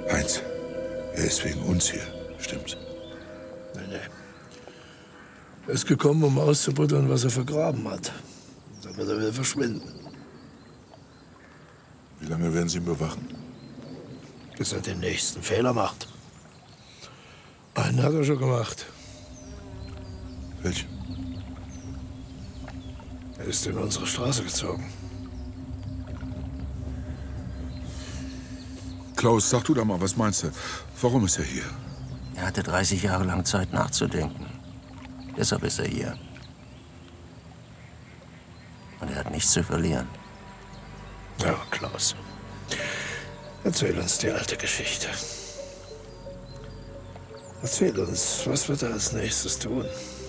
Heinz, er ist wegen uns hier, stimmt's? Nee. Er ist gekommen, um auszubuddern, was er vergraben hat. Damit er will verschwinden. Wie lange werden Sie ihn bewachen? Bis er den nächsten Fehler macht. Einen hat er schon gemacht. Welchen? Er ist in unsere Straße gezogen. Klaus, sag du doch mal, was meinst du? Warum ist er hier? Er hatte 30 Jahre lang Zeit nachzudenken. Deshalb ist er hier. Und er hat nichts zu verlieren. Ja, Klaus. Erzähl uns die alte Geschichte. Erzähl uns, was wird er als nächstes tun?